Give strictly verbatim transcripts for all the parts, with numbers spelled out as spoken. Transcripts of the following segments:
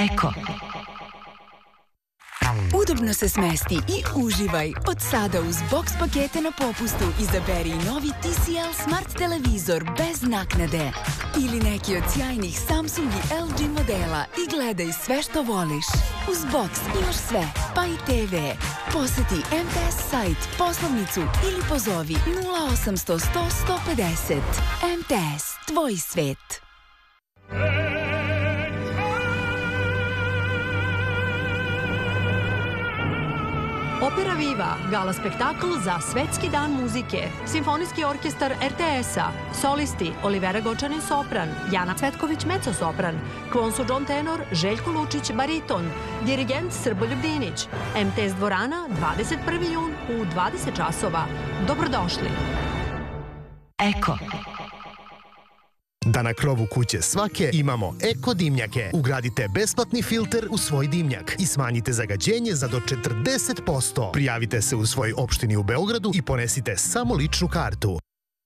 Eko. Udobno se smesti i uživaj. Od sada uz box pakete na popustu izaberi novi T C L Smart televizor bez naknade. Ili neki od sjajnih Samsung i L G modela i gledaj sve što voliš. Uz box imaš sve, pa i T V. Poseti M T S sajt, poslovnicu ili pozovi nula osamsto sto sto pedeset. M T S, tvoj svet. Opera Viva, gala spektakl za Svetski dan muzike, Simfonijski orkestar R T S-a, solisti Olivera Gočanin sopran, Jana Cvetković mezzo-sopran, Kvonsu John tenor, Željko Lučić bariton, dirigent Srboljub Dinić, M T S dvorana, dvadeset prvi jun u dvadeset časova. Dobrodošli. Eko. Da na krovu kuće svake imamo eko dimnjake. Ugradite besplatni filter u svoj dimnjak i smanjite zagađenje za do četrdeset posto. Prijavite se u svojoj opštini u Beogradu i ponesite samo ličnu kartu.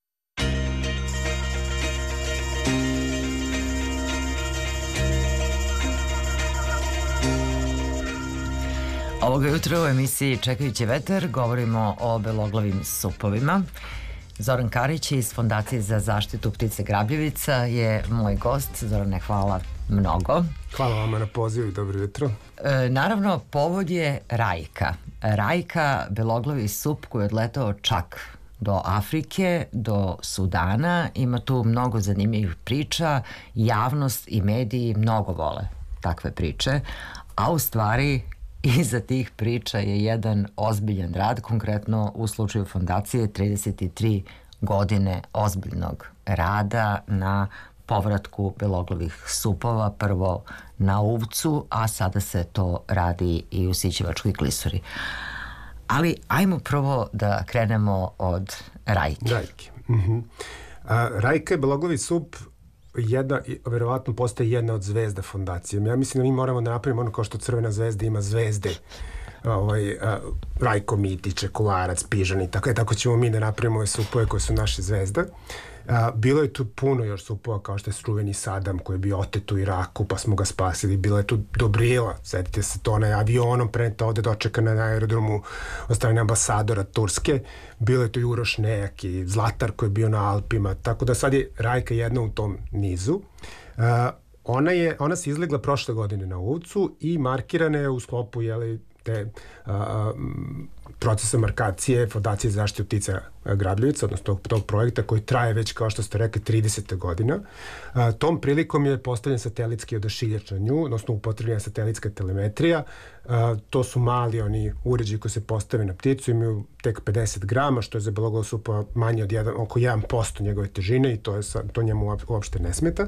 Ovoga jutra u emisiji Čekajući vetar govorimo o beloglavim supovima. Zoran Karić iz Fondacije za zaštitu ptice grabljivica je moj gost. Zorane, hvala mnogo. Hvala vama na pozivu i dobro jutro. E, naravno, povod je Rajka. Rajka, beloglavi sup koji je odletao čak do Afrike, do Sudana. Ima tu mnogo zanimljivih priča. Javnost i mediji mnogo vole takve priče. A u stvari iza tih priča je jedan ozbiljan rad, konkretno u slučaju fondacije trideset tri godine ozbiljnog rada na povratku beloglavih supova, prvo na Uvcu, a sada se to radi i u Sićevačkoj klisuri. Ali ajmo prvo da krenemo od Rajke. Rajke. Uh-huh. A, Rajka je beloglavi sup jedna, verovatno postaje jedna od zvezda fondacije. Ja mislim da mi moramo da napravimo ono kao što Crvena zvezda ima zvezde. Ovaj, a, Rajko Mitić, Kolarac, Pižan i tako, tako ćemo mi da napravimo ove supove koje su naše zvezda. A, bilo je tu puno još supova kao što je čuveni Sadam koji je bio otet u Iraku pa smo ga spasili. Bila je tu Dobrila, sjetite se to, onaj avionom preneta ovde dočekana na aerodromu od strane ambasadora Turske. Bilo je tu Uroš Nejak i Zlatar koji je bio na Alpima, tako da sad je Rajka jedna u tom nizu. Uh, ona, je, ona se izlegla prošle godine na Uvcu i markirana je u sklopu jeli, te uh, procesa markacije Fondacije za zaštitu ptica grabljivica, odnosno tog, tog projekta koji traje već, kao što ste rekli, trideset godina. A, tom prilikom je postavljen satelitski odašiljač na nju, odnosno upotrebljena satelitska telemetrija. A, to su mali oni uređaji koji se postave na pticu, imaju tek pedeset grama, što je za beloglav supa manje od jedan, oko jedan posto njegove težine i to, je, to njemu uopšte ne smeta.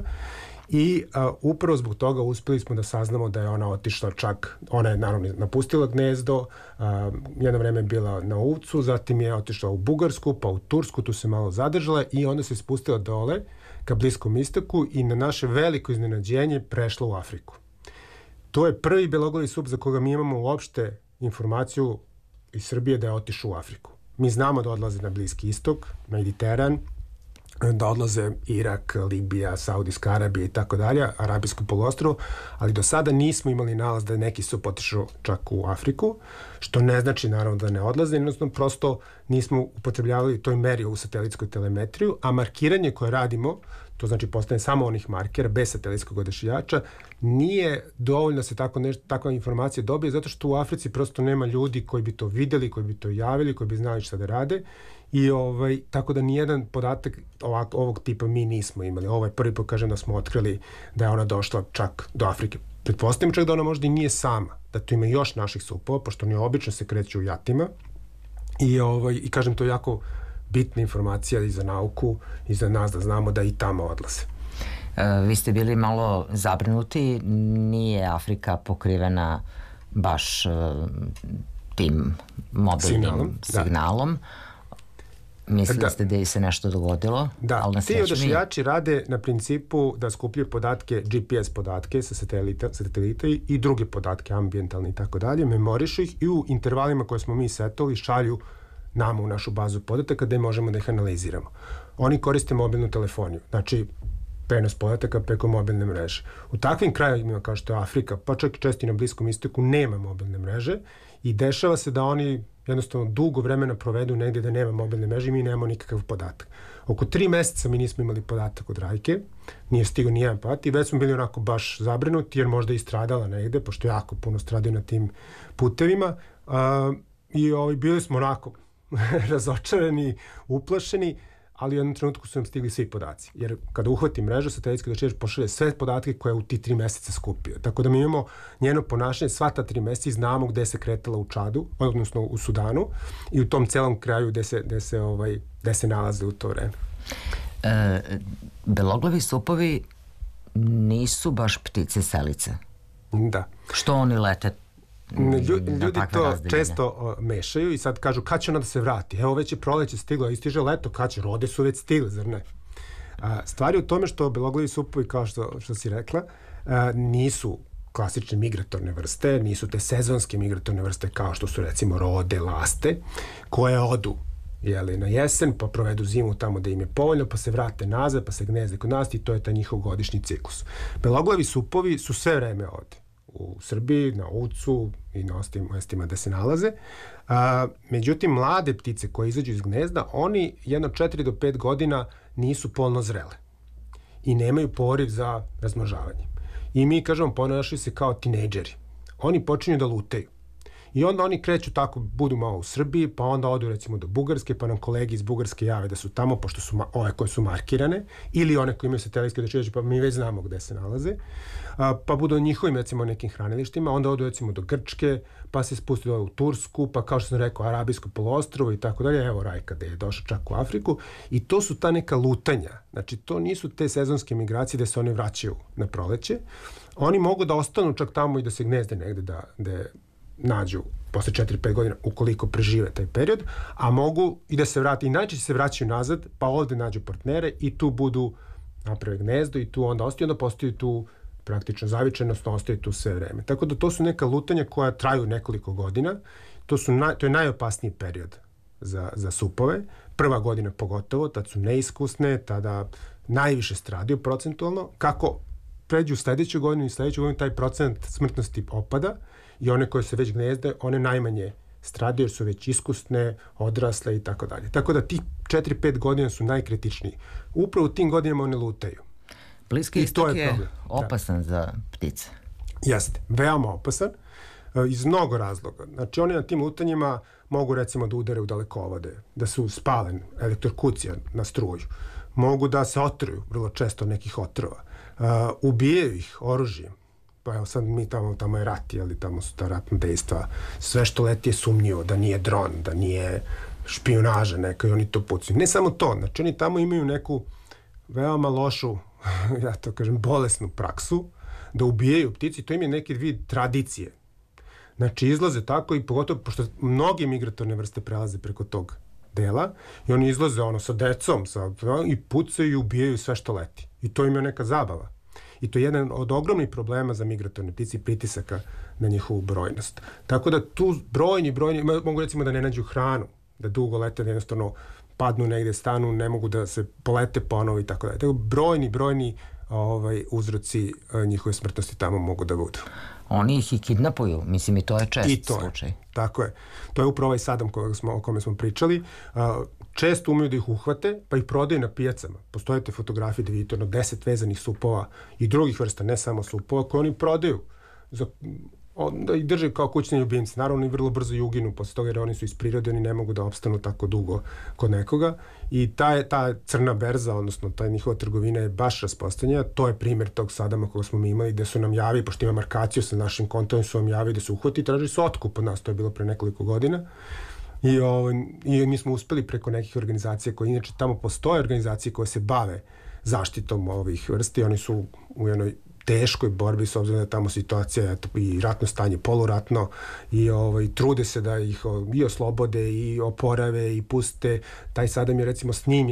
I a, upravo zbog toga uspeli smo da saznamo da je ona otišla čak, ona je naravno napustila gnezdo, a, jedno vreme je bila na Uvcu, zatim je otišla u Bugarsku, pa u Tursku, tu se malo zadržala i onda se spustila dole ka Bliskom istoku i na naše veliko iznenađenje prešla u Afriku. To je prvi beloglavi sup za koga mi imamo uopšte informaciju iz Srbije da je otišao u Afriku. Mi znamo da odlaze na Bliski istok, Mediteran, da odlaze Irak, Libija, Saudijska Arabija i tako dalje, Arabijsko poluostrvo, ali do sada nismo imali nalaz da je neki sup otišao čak u Afriku, što ne znači naravno da ne odlaze, jednostavno prosto nismo upotrebljavali toj meri u satelitsku telemetriju, a markiranje koje radimo, to znači postane samo onih markera bez satelitskog odašiljača, nije dovoljno da se tako nešto, takva informacija dobije, zato što u Africi prosto nema ljudi koji bi to videli, koji bi to javili, koji bi znali šta da rade. I ovaj, tako da nijedan podatak ovak, ovog tipa mi nismo imali. Ovo je prvi put, kažem, da smo otkrili da je ona došla čak do Afrike. Pretpostavljam čak da ona možda i nije sama, da tu ima još naših supova, pošto oni obično se kreću u jatima. I, ovaj, i kažem, to je jako bitna informacija i za nauku i za nas da znamo da i tamo odlaze. E, vi ste bili malo zabrinuti, nije Afrika pokrivena baš e, tim mobilnim signalom. signalom. Da. Mislili da. ste da je se nešto dogodilo? Da, ali ti odašiljači mi... rade na principu da skupljaju podatke, G P S podatke sa satelita, satelita i druge podatke, ambijentalne i tako dalje, memorišu ih i u intervalima koje smo mi setali šalju nama u našu bazu podataka da možemo da ih analiziramo. Oni koriste mobilnu telefoniju. Znači, prenos podataka preko mobilne mreže. U takvim krajevima kao što je Afrika, pa čak i često i na Bliskom istoku, nema mobilne mreže i dešava se da oni jednostavno dugo vremena provedu negdje da nema mobilne mreže i mi nemamo nikakav podatak. Oko tri meseca mi nismo imali podatak od Rajke, nije stigao nijedan podatak i već smo bili onako baš zabrinuti jer možda je i stradala negde, pošto jako puno stradaju na tim putevima. A, I ovaj, bili smo onako razočarani, uplašeni, ali u jednom trenutku su nam stigli svi podaci. Jer kada uhvati mrežu, satelitski dočišćač pošalje sve podatke koje je u ti tri meseca skupio. Tako da mi imamo njeno ponašanje sva ta tri meseca i znamo gde se kretala u Čadu, odnosno u Sudanu i u tom celom kraju gde se, gde se, ovaj, gde se nalaze u to vreme. E, beloglavi supovi nisu baš ptice selice. Da. Što oni lete? Ljudi, ljudi to razdeljenja. Često o, mešaju i sad kažu kad će ona da se vrati. Evo već je proleće stiglo, a istiže leto, kad će, rode su već stigle, zar ne? A, stvar je u tome što beloglavi supovi, kao što, što si rekla, a, nisu klasične migratorne vrste, nisu te sezonske migratorne vrste kao što su recimo rode, laste, koje odu jeli, na jesen, pa provedu zimu tamo da im je povoljno, pa se vrate nazad, pa se gnezde kod nas i to je taj njihov godišnji ciklus. Beloglavi supovi su sve vreme ovde. U Srbiji, na Ucu i na ostalim mestima da se nalaze. A, međutim, mlade ptice koje izađu iz gnezda, oni jedno četiri do pet godina nisu polno zrele i nemaju poriv za razmnožavanje. I mi, kažemo, ponašaju se kao tinejdžeri. Oni počinju da lutaju. I onda oni kreću tako, budu malo u Srbiji, pa onda odu recimo do Bugarske, pa nam kolegi iz Bugarske jave da su tamo, pošto su ma- ove koje su markirane, ili one koje imaju satelitske dočišćače, pa mi već znamo gde se nalaze, a, pa budu na njihovim recimo nekim hranilištima, onda odu recimo do Grčke, pa se spusti dole u Tursku, pa kao što sam rekao, Arabijsko poluostrvo i tako dalje, evo Rajka da je došao čak u Afriku, i to su ta neka lutanja, znači to nisu te sezonske migracije da se oni vraćaju na proleće, oni mogu da ostanu čak tamo i da se gnezde negde da, da nađu posle četiri pet godina ukoliko prežive taj period, a mogu i da se vrati, i najčešće se vraćaju nazad, pa ovde nađu partnere i tu budu naprave gnezdo i tu onda ostaju, onda postaju tu praktično zavičenost, ostaju tu sve vreme. Tako da to su neka lutanja koja traju nekoliko godina, to, su naj, to je najopasniji period za, za supove, prva godina pogotovo, tad su neiskusne, tada najviše stradaju procentualno, kako pređu u sledeću godinu i sledeću godinu taj procent smrtnosti opada, i one koje se već gnezde, one najmanje stradaju jer su već iskusne, odrasle i tako dalje. Tako da tih četiri pet godina su najkritičniji. Upravo u tim godinama one lutaju. Bliski istok je, je opasan da. za ptice. Jeste, veoma opasan iz mnogo razloga. Znači oni na tim lutanjima mogu recimo da udare u dalekovode, da su spalen elektrokucija na struju, mogu da se otruju vrlo često nekih otrova, uh, ubijaju ih oružjem. Pa evo sad mi tamo, tamo je rat, jeli, tamo su ta ratna dejstva, sve što leti je sumnjivo, da nije dron, da nije špijunaža neka i oni to pucaju. Ne samo to, znači oni tamo imaju neku veoma lošu, ja to kažem, bolesnu praksu, da ubijaju ptici, to im je neki vid tradicije. Znači izlaze tako i pogotovo, pošto mnoge migratorne vrste prelaze preko tog dela i oni izlaze ono sa decom sa, i pucaju i ubijaju sve što leti. I to im je neka zabava. I to je jedan od ogromnih problema za migratorne ptice i pritisaka na njihovu brojnost. Tako da tu brojni, brojni, mogu recimo da ne nađu hranu, da dugo lete, da jednostavno padnu negde, stanu, ne mogu da se polete ponovo i tako dalje. Tako brojni, brojni ovaj, uzroci njihove smrtnosti tamo mogu da budu. Oni ih i kidnapuju, mislim i to je čest I to slučaj. Je, tako je. To je upravo ovaj Sadam kojeg smo, o kome smo pričali. Često umeju da ih uhvate, pa ih prodaju na pijacama. Postoje te fotografije da vidite ono deset vezanih supova i drugih vrsta, ne samo supova, koje oni prodaju za, onda ih drže kao kućni ljubimci. Naravno, oni vrlo brzo i uginu posle toga jer oni su iz prirode, oni ne mogu da opstanu tako dugo kod nekoga. I ta, ta crna berza, odnosno ta njihova trgovina je baš raspostavljena. To je primjer tog Sadama koga smo mi imali, gde su nam javili, pošto ima markaciju sa našim kontom, su nam javili da su uhvati i tražili su otkup od nas. To je bilo pre nekoliko godina. I, o, I mi smo uspeli preko nekih organizacija koje, inače tamo postoje organizacije koje se bave zaštitom ovih vrsti, oni su u jednoj teškoj borbi s obzirom da tamo situacija i ratno stanje, poluratno i ovaj, trude se da ih i oslobode i oporave i puste. Taj Sadam je recimo snimljen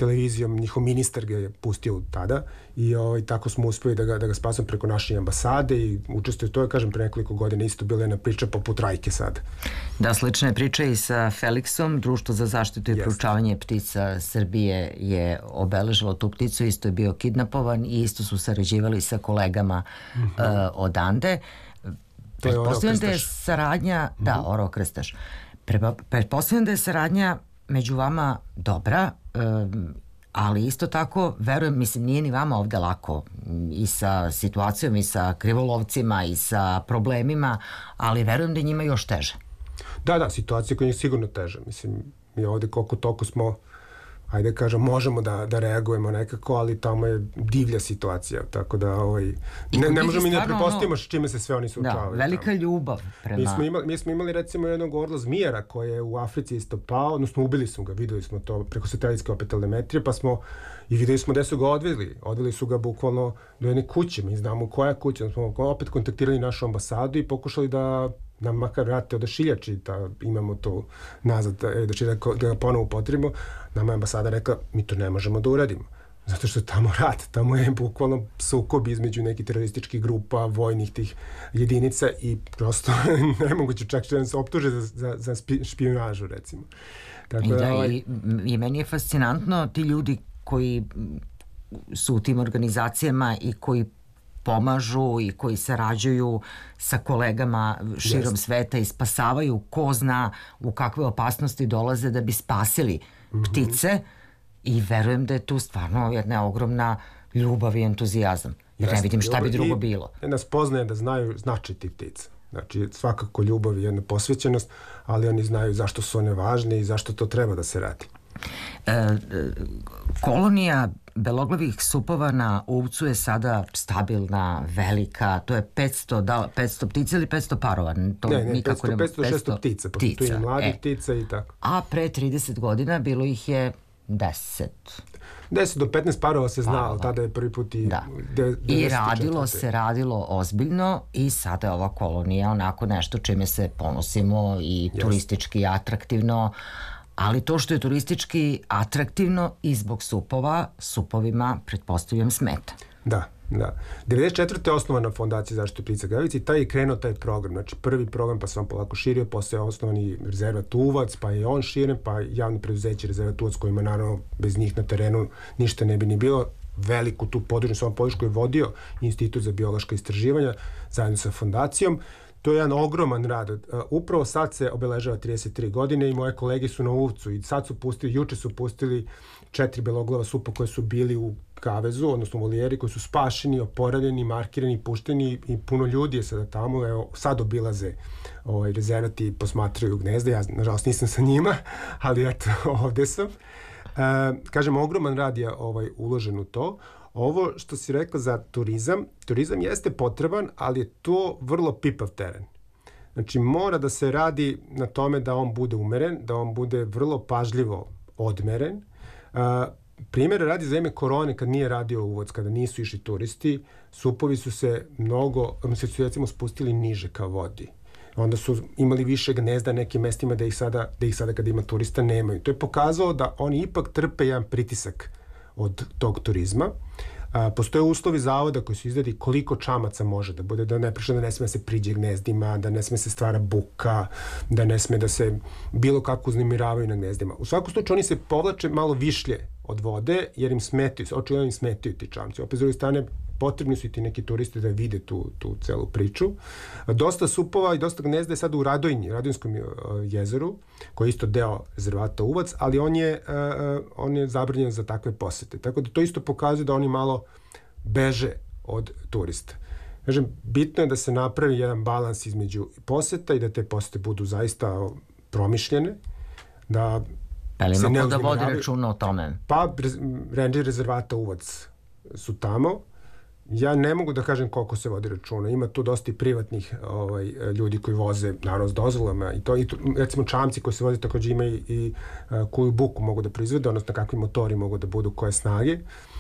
televizijom, njihov ministar ga je pustio tada i ovaj, tako smo uspeli da ga, da ga spasamo preko naše ambasade i učestvuje to je, kažem, pre nekoliko godina isto bila jedna priča poput Rajke sad. Da, slična je priča i sa Felixom, Društvo za zaštitu i Jest. proučavanje ptica Srbije je obeležilo tu pticu, isto je bio kidnapovan i isto su sarađivali sa kolegama mm-hmm. uh, odande. Pretpostavljam da je saradnja, mm-hmm. da, Oro Krstaš. Pretpostavljam da je saradnja među vama dobra, um, ali isto tako verujem, mislim, nije ni vama ovde lako i sa situacijom i sa krivolovcima i sa problemima, ali verujem da je njima još teže. Da, da, situacija koja je sigurno teža. Mislim, mi ovde koliko toliko smo, ajde kažem, možemo da, da reagujemo nekako, ali tamo je divlja situacija, tako da ovaj, ne, ne možemo mi ne prepostavimo s čime se sve oni suočavaju. Da, velika tamo. Ljubav prema... Mi smo, imali, mi smo imali recimo jednog orla zmijera koji je u Africi isto pao, odnosno ubili smo ga, videli smo to preko satelitske opet telemetrije, pa smo i videli smo gde su ga odvezli. Odveli su ga bukvalno do jedne kuće, mi znamo koja kuća, smo opet kontaktirali našu ambasadu i pokušali da nam makar vrate odašiljači, da imamo to nazad, da, da ga ponovo potrebimo. Nama je ambasada rekla, mi to ne možemo da uradimo. Zato što tamo rat, tamo je bukvalno sukob između nekih terorističkih grupa, vojnih tih jedinica i prosto nemoguće čak što se optuže za, za, za špijunažu, recimo. Tako I, da, ovaj... i, i meni je fascinantno ti ljudi koji su u tim organizacijama i koji pomažu i koji sarađuju sa kolegama širom yes. sveta i spasavaju ko zna u kakve opasnosti dolaze da bi spasili mm-hmm. ptice i verujem da je tu stvarno jedna ogromna ljubav i entuzijazam. Jer yes. ne vidim šta bi drugo bilo. I nas poznaje da znaju značaj tih ptica. Znači, svakako ljubav i jedna posvećenost, ali oni znaju zašto su one važne i zašto to treba da se radi. E, kolonija beloglavih supova na Uvcu je sada stabilna, velika, to je petsto, da, petsto ptica ili petsto parova? To ne, ne, nikako petsto, petsto do šesto ptica, pošto tu je mladih e. ptica i tako. A pre trideset godina bilo ih je deset. deset do petnaest parova se znalo, tada je prvi put i... Da. De, I radilo se, radilo ozbiljno i sada je ova kolonija onako nešto čime se ponosimo i yes. turistički atraktivno, ali to što je turistički atraktivno i zbog supova, supovima, pretpostavljam, smeta. Da, da. devedeset četvrte je osnovana Fondacija zaštite ptica Gavice i taj je krenuo taj program. Znači, prvi program pa se on polako širio, posle je osnovani rezervat Uvac, pa je on širen, pa javno preduzeće rezervat Uvac, kojima naravno bez njih na terenu ništa ne bi ni bilo. Veliku tu područnu svom podršku je vodio Institut za biološka istraživanja zajedno sa fondacijom. To je jedan ogroman rad. Upravo sad se obeležava trideset tri godine i moje kolege su na Uvcu i sad su pustili, juče su pustili četiri beloglava supa koje su bili u kavezu, odnosno u volijeri, koji su spašeni, oporavljeni, markirani, pušteni i puno ljudi je sada tamo. Evo, sad obilaze ovaj, rezervat i posmatraju gnezda. Ja, nažalost, nisam sa njima, ali eto, ovde sam. E, kažem, ogroman rad je ovaj, uložen u to. Ovo što si rekla za turizam, turizam jeste potreban, ali je to vrlo pipav teren. Znači, mora da se radi na tome da on bude umeren, da on bude vrlo pažljivo odmeren. Uh, primjer radi za ime korone, kad nije radio uvoz, kada nisu išli turisti, supovi su se mnogo, se su recimo spustili niže ka vodi. Onda su imali više gnezda nekim mestima da ih sada, da ih sada kada ima turista nemaju. To je pokazalo da oni ipak trpe jedan pritisak od tog turizma. A, postoje uslovi zavoda koji su izdati koliko čamaca može da bude, da ne prišlo da ne sme da se priđe gnezdima, da ne sme se stvara buka, da ne sme da se bilo kako uznemiravaju na gnezdima. U svakom slučaju oni se povlače malo višlje od vode jer im smetaju, očigledno im smetaju ti čamci. Opet s druge strane potrebni su i ti neki turisti da vide tu, tu celu priču. Dosta supova i dosta gnezda je sad u Radojnji, Radojnskom jezeru, koji je isto deo rezervata Uvac, ali on je, uh, on je zabranjen za takve posete. Tako da to isto pokazuje da oni malo beže od turista. Kažem, bitno je da se napravi jedan balans između poseta i da te posete budu zaista promišljene, da pa li ima da vodi računa o tome? Pa, ranger rezervata Uvac su tamo. Ja ne mogu da kažem koliko se vodi računa. Ima tu dosta i privatnih ovaj, ljudi koji voze, naravno, s dozvolama. I to, i to, recimo, čamci koji se voze takođe ima i, i a, koju buku mogu da proizvede, odnosno kakvi motori mogu da budu, koje snage.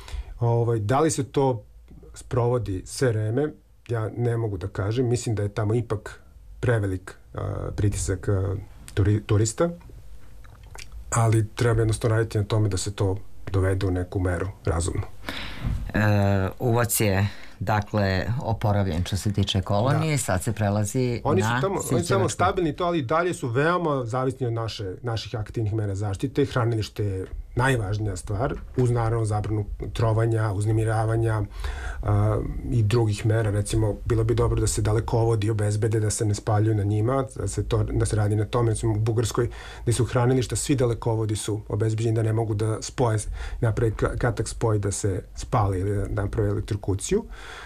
Ovaj, da li se to sprovodi sve vreme, ja ne mogu da kažem. Mislim da je tamo ipak prevelik a, pritisak a, turi, turista, ali treba jednostavno raditi na tome da se to dovedu u neku meru razumnu. E, uvoz je dakle oporavljen što se tiče kolonije, da. Sad se prelazi oni na su tamo, oni su tamo stabilni to, ali dalje su veoma zavisni od naše, naših aktivnih mera zaštite. Hranilište je najvažnija stvar, uz naravno zabranu trovanja, uznemiravanja uh, i drugih mera. Recimo, bilo bi dobro da se dalekovodi obezbede, da se ne spaljuju na njima, da se, to, da se radi na tome. Recimo, u Bugarskoj, gde su hranilišta, svi dalekovodi su obezbeđeni da ne mogu da spoje, napravi kratak spoj da se spali ili da napravi elektrokuciju.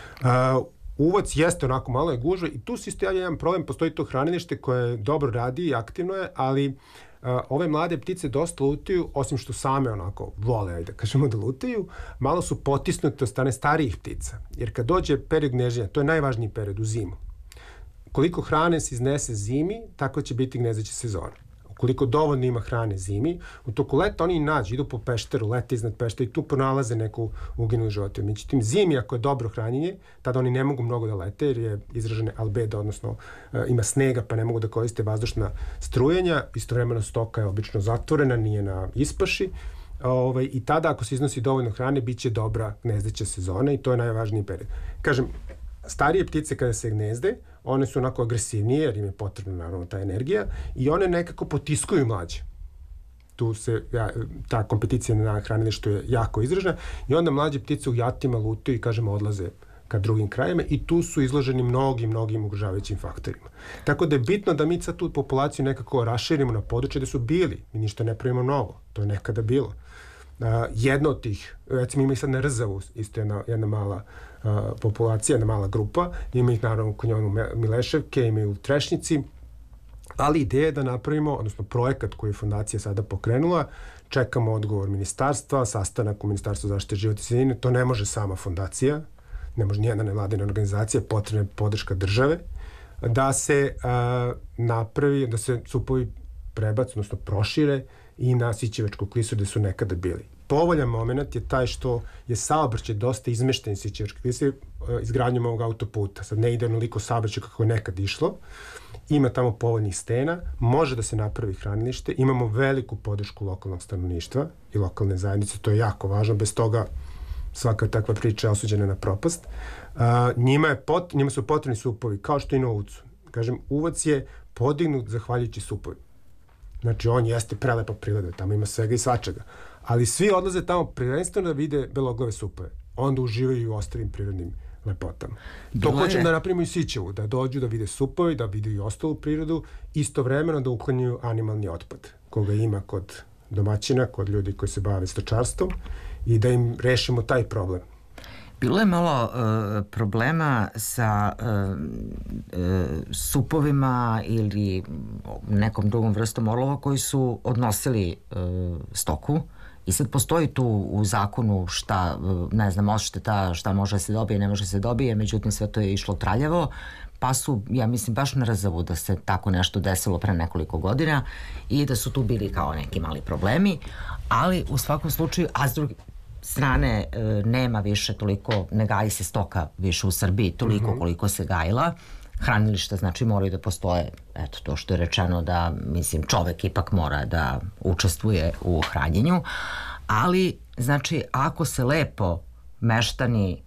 Uh, uvoz jeste onako malo je gužva i tu se isto javlja jedan problem, postoji to hranilište koje dobro radi i aktivno je, ali uh, ove mlade ptice dosta lutaju, osim što same onako vole, ajde da kažemo da lutaju, malo su potisnute od strane starijih ptica, jer kad dođe period gnežđenja, to je najvažniji period u zimu. Koliko hrane se iznese zimi, tako će biti gnezdeća sezona. Koliko dovoljno ima hrane zimi, u toku leta oni nađu, idu po pešteru, lete iznad peštera i tu pronalaze neku uginulu životinju. Međutim, zimi ako je dobro hranjenje, tada oni ne mogu mnogo da lete jer je izražene albedo, odnosno e, ima snega pa ne mogu da koriste vazdušna strujenja, istovremeno stoka je obično zatvorena, nije na ispaši. Ove, I tada ako se iznosi dovoljno hrane, bit će dobra gnezdeća sezona i to je najvažniji period. Kažem, starije ptice kada se gnezde, one su onako agresivnije jer im je potrebna naravno ta energija i one nekako potiskuju mlađe. Tu se, ja, ta kompeticija na hranilištu je jako izražena i onda mlađe ptice u jatima lutaju i kažemo odlaze ka drugim krajima i tu su izloženi mnogim, mnogim ugrožavajućim faktorima. Tako da je bitno da mi sad tu populaciju nekako raširimo na područje gde su bili. Mi ništa ne pravimo novo. To je nekada bilo. Uh, jedna od tih, recimo ima ih sad na Rzavu, isto jedna, jedna mala uh, populacija, jedna mala grupa, ima ih naravno u kanjonu Mileševke, ima ih u Trešnjici, ali ideja je da napravimo, odnosno projekat koji je fondacija sada pokrenula, čekamo odgovor ministarstva, sastanak u Ministarstvu zaštite životne sredine, to ne može sama fondacija, ne može nijedna nevladina organizacija, potrebna je podrška države, da se uh, napravi, da se supovi prebac, odnosno prošire i na Sićevačku klisuru gde su nekada bili. Povoljan moment je taj što je saobraćaj dosta izmešten iz Sićevačke klisure izgradnjom ovog autoputa. Sad ne ide onoliko saobraćaj kako je nekad išlo. Ima tamo povoljnih stena, može da se napravi hranilište, imamo veliku podršku lokalnog stanovništva i lokalne zajednice, to je jako važno, bez toga svaka takva priča je osuđena na propast. Uh, njima, je pot, njima su potrebni supovi, kao što i na Ucu. Kažem, Uvac je podignut zahvaljujući supovi. Znači, on jeste prelepa priroda, tamo ima svega i svačega. Ali svi odlaze tamo prvenstveno da vide beloglave supove. Onda uživaju i u ostalim prirodnim lepotama. To hoćemo da napravimo i Sićevu, da dođu da vide supove, da vide i ostalu prirodu, istovremeno da uklanjaju animalni otpad, koga ima kod domaćina, kod ljudi koji se bave stočarstvom i da im rešimo taj problem. Bilo je malo uh, problema sa uh, uh, supovima ili nekom drugom vrstom orlova koji su odnosili uh, stoku i sad postoji tu u zakonu šta, uh, ne znam, odšteta, šta može se dobije, ne može se dobije, međutim sve to je išlo traljavo, pa su, ja mislim, baš na Rzavu da se tako nešto desilo pre nekoliko godina i da su tu bili kao neki mali problemi, ali u svakom slučaju, a s druge strane e, nema više toliko, ne gaji se stoka više u Srbiji, toliko mm-hmm. koliko se gajila. Hranilišta znači moraju da postoje, eto to što je rečeno da, mislim, čovek ipak mora da učestvuje u hranjenju, ali znači ako se lepo meštani,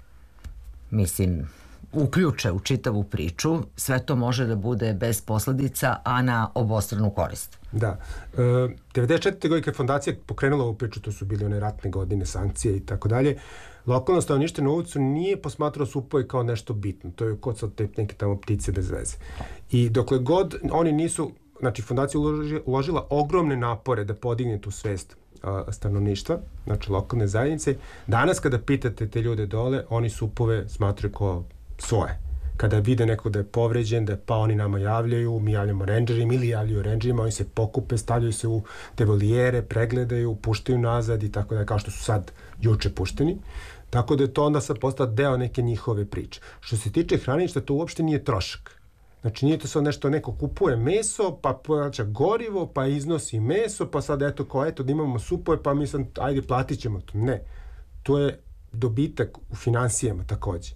mislim, uključe u čitavu priču, sve to može da bude bez posledica, a na obostranu korist. Da. E, devedeset četvrte godine kad je fondacija pokrenula ovu priču, to su bili one ratne godine, sankcije i tako dalje, lokalno stanovništvo na Uvacu nije posmatrao supove kao nešto bitno. To je kod sad te neke tamo ptice bez veze. I dokle god oni nisu, znači fondacija uložila, uložila ogromne napore da podigne tu svest a, stanovništva, znači lokalne zajednice, danas kada pitate te ljude dole, oni supove smatraju kao svoje. Kada vide neko da je povređen, da pa oni nama javljaju, mi javljamo rendžerima ili javljaju rendžerima, oni se pokupe, stavljaju se u te volijere, pregledaju, puštaju nazad i tako da, kao što su sad juče pušteni. Tako da je to onda sad postao deo neke njihove priče. Što se tiče hranilišta, to uopšte nije trošak. Znači nije to sad nešto, neko kupuje meso, pa plaća gorivo, pa iznosi meso, pa sad eto kao eto da imamo supove, pa mi sad ajde platit ćemo to. Ne. To je dobitak u finansijama takođe.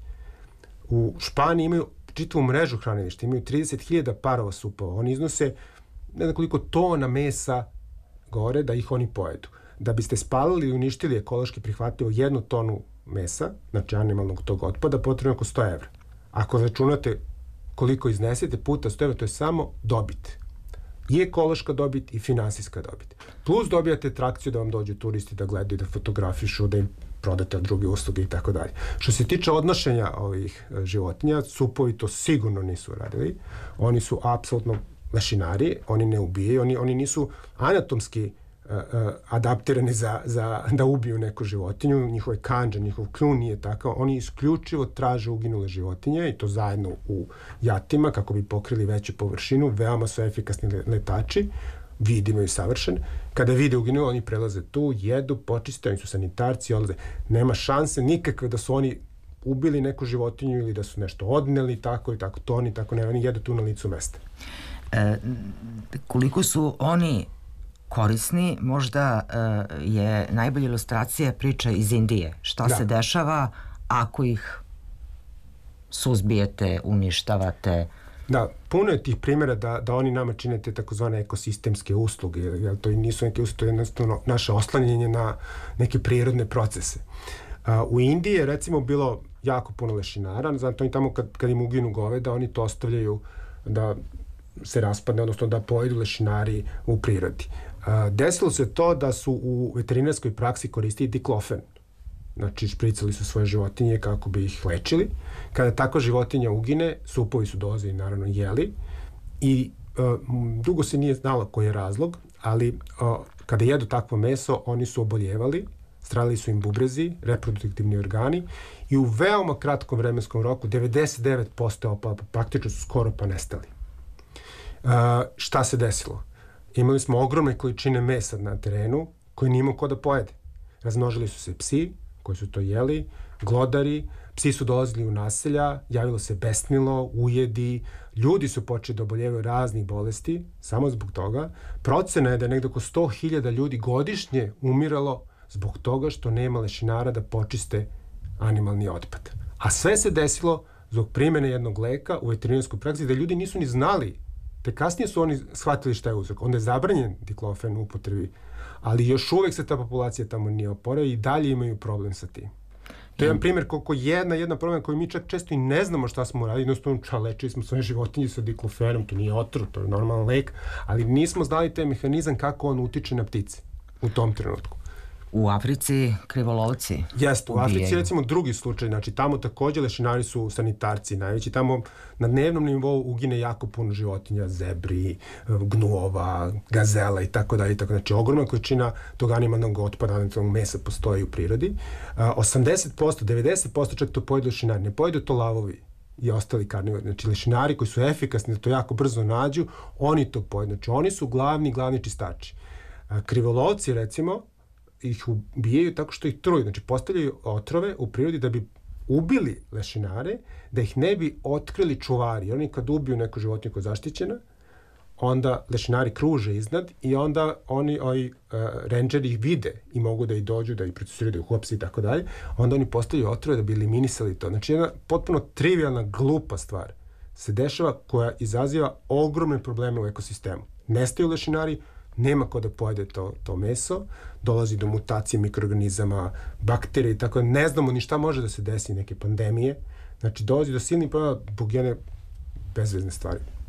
U Španiji imaju čitavu mrežu hranilišta, imaju trideset hiljada parova supova. Oni iznose ne znam koliko tona mesa gore da ih oni pojedu. da biste spalili i uništili ekološki prihvatljivo jednu tonu mesa, znači animalnog tog otpada, potrebno oko sto evra. Ako računate koliko iznesete puta sto evra, to je samo dobit. I ekološka dobit i finansijska dobit. Plus dobijate trakciju da vam dođu turisti da gledaju, da fotografišu, da im prodate druge usluge i tako dalje. Što se tiče odnošenja ovih životinja, supovi to sigurno nisu radili. Oni su apsolutno lešinari, oni ne ubijaju, oni, oni nisu anatomski uh, uh, adaptirani za, za da ubiju neku životinju, njihove kandže, njihov kljun nije takav, oni isključivo traže uginule životinje i to zajedno u jatima kako bi pokrili veću površinu, veoma su efikasni letači, vidimo i savršen. Kada vide uginule, oni prelaze tu, jedu, počiste, oni su sanitarci, odlaze. Nema šanse nikakve da su oni ubili neku životinju ili da su nešto odneli, tako i tako, to oni tako ne, oni jedu tu na licu mesta. E, koliko su oni korisni, možda e, je najbolja ilustracija priča iz Indije. Šta da. se dešava ako ih suzbijete, uništavate? Da, puno je tih primjera da, da oni nama čine te takozvane ekosistemske usluge, jer to i nisu neke usluge, to je jednostavno naše oslanjenje na neke prirodne procese. A, u Indiji je recimo bilo jako puno lešinara, zato oni tamo kad, kad im uginu goveda, oni to ostavljaju da se raspadne, odnosno da pojedu lešinari u prirodi. A, desilo se to da su u veterinarskoj praksi koristili diklofen. Znači, špricali su svoje životinje kako bi ih lečili. Kada takva životinja ugine, supovi su dolazili, naravno, jeli. I uh, dugo se nije znalo koji je razlog, ali uh, kada jedu takvo meso, oni su oboljevali, stradali su im bubrezi, reproduktivni organi i u veoma kratkom vremenskom roku devedeset devet posto opapa praktično su skoro pa nestali. Uh, šta se desilo? Imali smo ogromne količine mesa na terenu koji nije imao ko da pojede. Razmnožili su se psi koji su to jeli, glodari, psi su dolazili u naselja, javilo se besnilo, ujedi, ljudi su počeli da oboljevaju raznih bolesti, samo zbog toga. Procena je da je negdje oko sto hiljada ljudi godišnje umiralo zbog toga što nema lešinara da počiste animalni otpad. A sve se desilo zbog primjene jednog leka u veterinarskoj praksi da ljudi nisu ni znali, te kasnije su oni shvatili šta je uzrok. Onda je zabranjen diklofen u upotrebi, ali još uvek se ta populacija tamo nije oporavila i dalje imaju problem sa tim. To je jedan primjer koliko jedna, jedna problem koju mi čak često i ne znamo šta smo radili, jednostavno ča, lečili smo svoje životinje sa diklofenom, to nije otrov, to je normalan lek, ali nismo znali taj mehanizam kako on utiče na ptice u tom trenutku. U Africi krivolovci Jeste, u ubijaju. Africi recimo drugi slučaj, znači tamo također lešinari su sanitarci najveći, tamo na dnevnom nivou ugine jako puno životinja, zebri, gnuova, gazela i tako dalje, tako znači ogromna količina tog animalnog otpada, tog mesa postoji u prirodi. osamdeset posto, devedeset posto čak to pojedu lešinari, ne pojedu to lavovi i ostali karnivori, znači lešinari koji su efikasni da to jako brzo nađu, oni to pojedu, znači oni su glavni, glavni čistači. Krivolovci recimo ih ubijaju tako što ih truju, znači postavljaju otrove u prirodi da bi ubili lešinare, da ih ne bi otkrili čuvari. Oni kad ubiju neku životinju koja je zaštićena, onda lešinari kruže iznad i onda oni, ovi uh, rangeri ih vide i mogu da ih dođu, da ih procesiraju, da ih uhapse i tako dalje. Onda oni postavljaju otrove da bi eliminisali to. Znači jedna potpuno trivialna, glupa stvar se dešava koja izaziva ogromne probleme u ekosistemu. Nestaju lešinari, nema ko da pojede to, to meso, dolazi do mutacije mikroorganizama, bakterije i tako, ne znamo ni šta može da se desi, neke pandemije, znači dolazi do silnih problema zbog jedne bezvezne stvari.